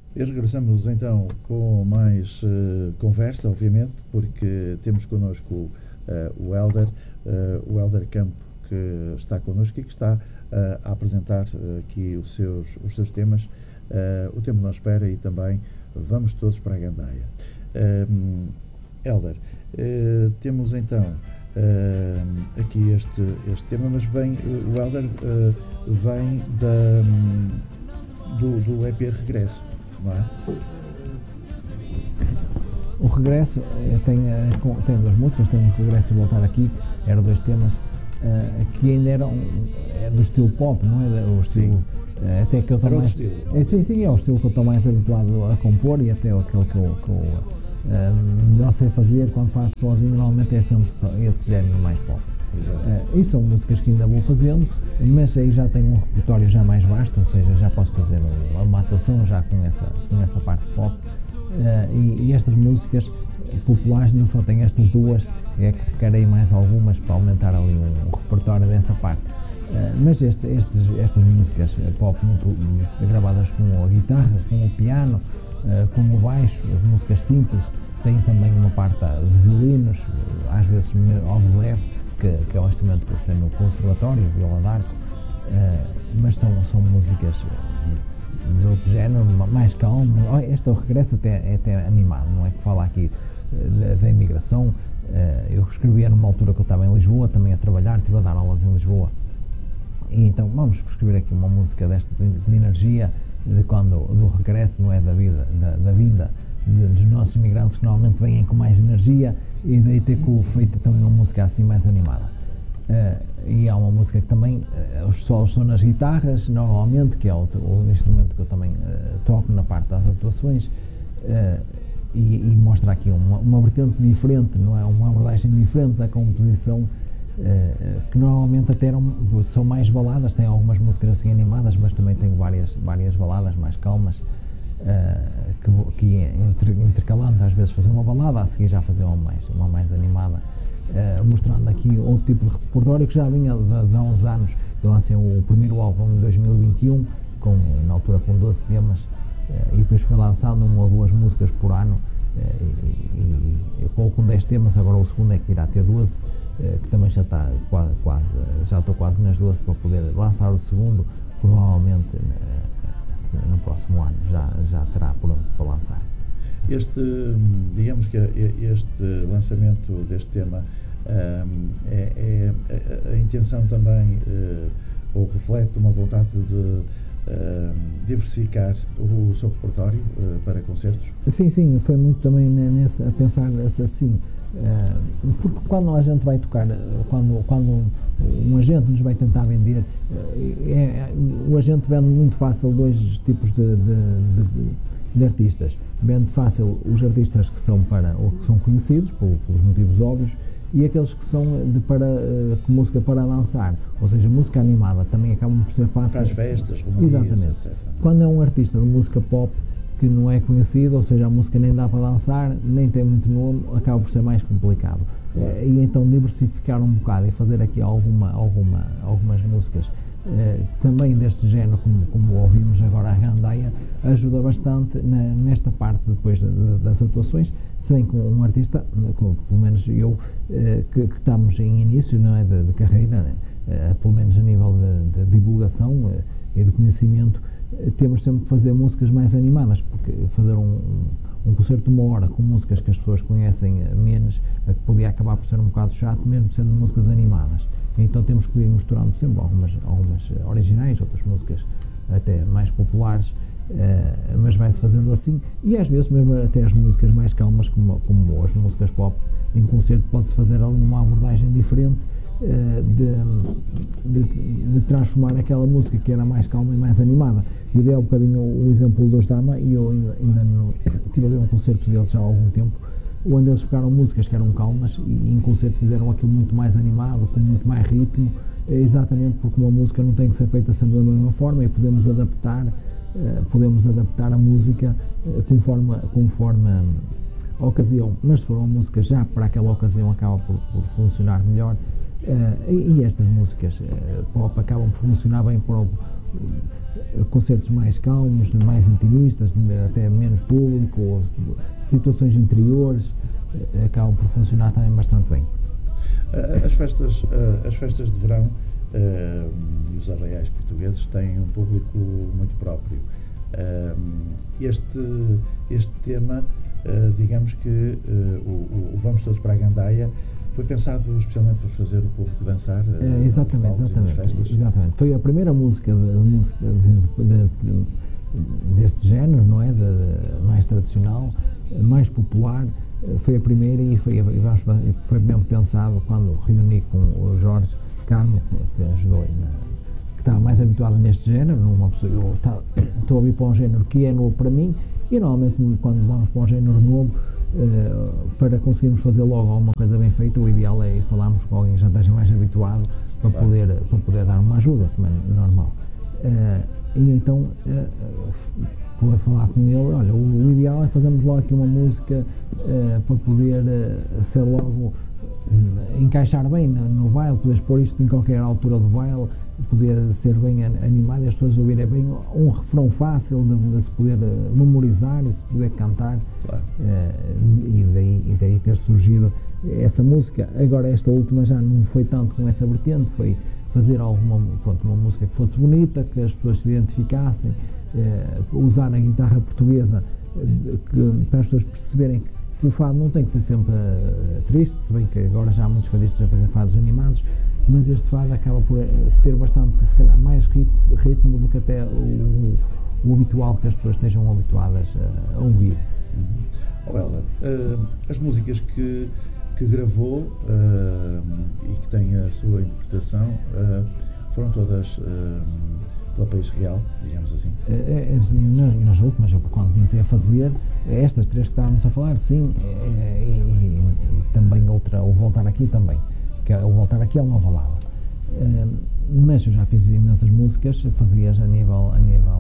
E regressamos então com mais conversa, obviamente, porque temos connosco o Hélder Campo, que está connosco e que está a apresentar aqui os seus temas. O tempo não espera e também vamos todos para a gandaia. Hélder, temos então aqui este tema, mas bem, o Hélder vem do EP Regresso, não é? O Regresso tem duas músicas, tem o Regresso e Voltar Aqui, eram dois temas que ainda eram do estilo pop, não é? O estilo, até que eu estou mais. Sim, é o estilo que eu estou mais habituado a compor e até aquele que eu melhor sei fazer quando faço sozinho, normalmente é sempre esse género mais pop. E são músicas que ainda vou fazendo, mas aí já tenho um repertório já mais vasto, ou seja, já posso fazer uma atuação já com essa parte pop. E estas músicas populares não só tenho estas duas, é que recarei mais algumas para aumentar ali um repertório dessa parte. Mas estas músicas pop muito gravadas com a guitarra, com o piano, com o baixo, as músicas simples, têm também uma parte de violinos, às vezes algo leve, que é um instrumento que eu tenho no conservatório, viola d'arco, mas são músicas de outro género, mais calmo. Este regresso é até animado, não é? Que fala aqui da imigração. Eu escrevia numa altura que eu estava em Lisboa, também a trabalhar, estive a dar aulas em Lisboa, e então vamos escrever aqui uma música de energia, do regresso, não é? Da vinda dos nossos imigrantes, que normalmente vêm com mais energia, e daí ter feito também uma música assim mais animada. E há uma música que também os solos são nas guitarras, normalmente, que é o instrumento que eu também toco na parte das atuações, e mostra aqui uma vertente diferente, não é? Uma abordagem diferente da composição, que normalmente até são mais baladas. Tem algumas músicas assim animadas, mas também tenho várias baladas mais calmas, que intercalando, às vezes fazer uma balada, a seguir já fazer uma mais animada, mostrando aqui outro tipo de repertório que já vinha de há uns anos. Eu lancei o primeiro álbum em 2021, na altura com 12 temas, e depois foi lançando uma ou duas músicas por ano, e eu com 10 temas. Agora o segundo é que irá ter 12, que também já está já estou quase nas 12 para poder lançar o segundo, provavelmente no próximo ano já terá pronto para lançar. Digamos que este lançamento deste tema é a intenção também, ou reflete uma vontade de diversificar o seu repertório para concertos? Sim, foi muito também a pensar assim, porque quando a gente vai tocar, quando um agente nos vai tentar vender, o agente vende muito fácil dois tipos de artistas. Vende fácil os artistas que são conhecidos pelos motivos óbvios, e aqueles que são com música para dançar, ou seja, música animada, também acabam por ser fácil. Para as festas, romarias, exatamente, etc. Quando Quando é um artista de música pop que não é conhecido, ou seja, a música nem dá para dançar, nem tem muito nome, acaba por ser mais complicado. E então diversificar um bocado e fazer aqui algumas músicas também deste género, como ouvimos agora a gandaia, ajuda bastante nesta parte depois das atuações. Se bem com um artista, pelo menos eu, que estamos em início, não é, de carreira, pelo menos a nível de divulgação e de conhecimento, temos sempre que fazer músicas mais animadas, porque fazer um concerto de uma hora com músicas que as pessoas conhecem menos, podia acabar por ser um bocado chato, mesmo sendo músicas animadas. Então temos que ir misturando sempre algumas originais, outras músicas até mais populares, mas vai-se fazendo assim. E às vezes mesmo até as músicas mais calmas, como as músicas pop, em concerto pode-se fazer ali uma abordagem diferente, de transformar aquela música que era mais calma e mais animada. Eu dei há um bocadinho o exemplo dos Dama, e eu ainda não estive a ver um concerto deles já há algum tempo, onde eles tocaram músicas que eram calmas e em concerto fizeram aquilo muito mais animado, com muito mais ritmo, exatamente porque uma música não tem que ser feita sempre da mesma forma, e podemos adaptar a música conforme a ocasião. Mas se for uma música já para aquela ocasião, acaba por funcionar melhor. E estas músicas pop acabam por funcionar bem concertos mais calmos, mais intimistas, até menos público, ou situações interiores, acabam por funcionar também bastante bem. As festas de verão e os arraiais portugueses têm um público muito próprio. Este tema, digamos que o Vamos Todos para a Gandaia foi pensado especialmente para fazer o público dançar. Exatamente. Foi a primeira música deste género, não é? Mais tradicional, mais popular. Foi a primeira e foi mesmo pensado quando reuni com o Jorge Carmo, que ajudou, que estava mais habituado neste género. Eu estou a vir para um género que é novo para mim, e normalmente quando vamos para um género novo, para conseguirmos fazer logo alguma coisa bem feita, o ideal é falarmos com alguém que já esteja mais habituado para poder dar uma ajuda, como é normal. E então fui falar com ele: olha, o ideal é fazermos logo aqui uma música para poder ser logo, encaixar bem no baile, poderes pôr isto em qualquer altura do baile, poder ser bem animado e as pessoas ouvirem bem, um refrão fácil de se poder memorizar e se poder cantar. Claro. E daí ter surgido essa música. Agora esta última já não foi tanto com essa vertente, foi fazer uma música que fosse bonita, que as pessoas se identificassem, usar a guitarra portuguesa, para as pessoas perceberem que o fado não tem que ser sempre triste, se bem que agora já há muitos fadistas a fazer fados animados, mas este fado acaba por ter bastante, se calhar, mais ritmo do que até o habitual, que as pessoas estejam habituadas a ouvir. As músicas que gravou e que têm a sua interpretação foram todas pela País Real, digamos assim? Nas últimas, eu quando comecei a fazer, estas três que estávamos a falar, sim, e também outra, o Voltar Aqui também, que o Voltar Aqui é uma balada. Mas eu já fiz imensas músicas, fazia-as a nível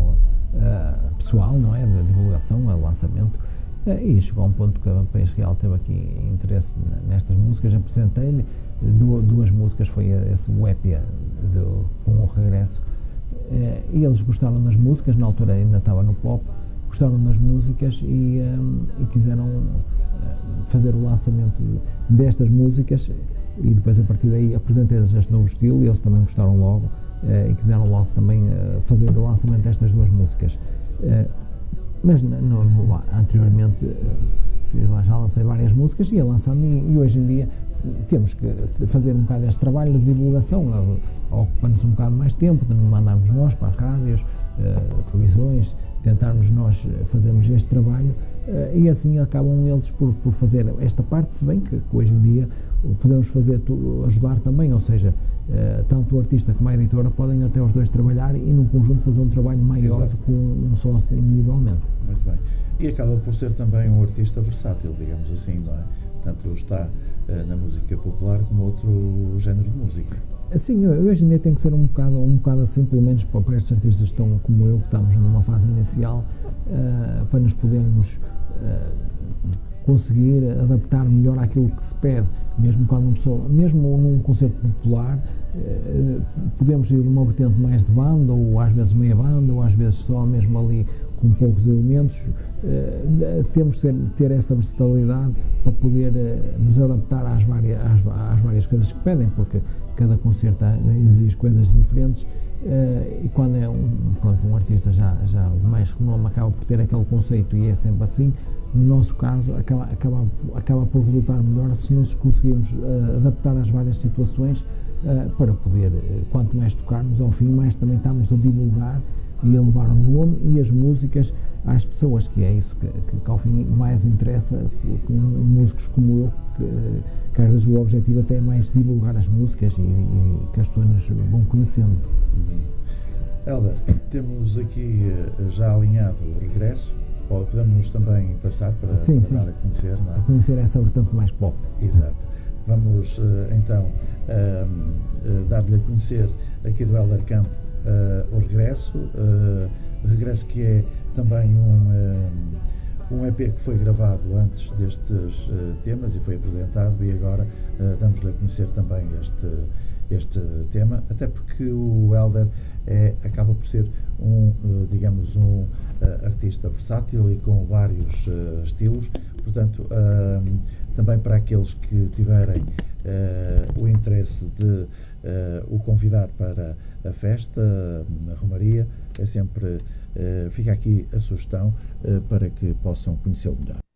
pessoal, não é? De divulgação, de lançamento, e chegou a um ponto que a País Real teve aqui interesse nestas músicas. Apresentei-lhe duas músicas, foi o EP com o regresso, e eles gostaram das músicas, na altura ainda estava no pop, gostaram das músicas e quiseram fazer o lançamento destas músicas, e depois a partir daí apresentei-lhes este novo estilo e eles também gostaram logo, e quiseram logo também fazer o lançamento destas duas músicas. Mas anteriormente já lancei várias músicas e ia lançando, e hoje em dia temos que fazer um bocado este trabalho de divulgação, ocupa-nos um bocado mais tempo, de mandarmos nós para as rádios, televisões, tentarmos nós fazermos este trabalho, e assim acabam eles por fazer esta parte, se bem que hoje em dia podemos ajudar também, ou seja, tanto o artista como a editora podem até os dois trabalhar e num conjunto fazer um trabalho maior do que um só individualmente. Muito bem. E acaba por ser também um artista versátil, digamos assim, não é? Tanto está na música popular como outro género de música. Sim, hoje em dia tem que ser um bocado assim, pelo menos para estes artistas que estão como eu, que estamos numa fase inicial, para nos podermos conseguir adaptar melhor àquilo que se pede, mesmo num concerto popular, podemos ir de uma vertente mais de banda, ou às vezes meia banda, ou às vezes só mesmo ali com poucos elementos. Temos que ter essa versatilidade para poder nos adaptar às várias coisas que pedem, porque cada concerto exige coisas diferentes, e quando é um artista já de mais renome, acaba por ter aquele conceito e é sempre assim. No nosso caso, acaba por resultar melhor se nos conseguirmos adaptar às várias situações, para poder, quanto mais tocarmos, ao fim, mais também estamos a divulgar e a levar o nome e as músicas às pessoas, que é isso que ao fim mais interessa em músicos como eu, que às vezes o objetivo até é mais divulgar as músicas e que as pessoas nos vão conhecendo. Hélder, temos aqui já alinhado o regresso. Podemos também passar para dar a conhecer, não é? A conhecer essa vertente mais pop. Exato. Vamos então dar-lhe a conhecer aqui do Hélder Campo o regresso que é também um EP que foi gravado antes destes temas e foi apresentado, e agora damos-lhe a conhecer também este tema, até porque o Hélder acaba por ser digamos, um artista versátil e com vários estilos, portanto, também para aqueles que tiverem o interesse de o convidar para a festa, na Romaria, é sempre, fica aqui a sugestão para que possam conhecê-lo melhor.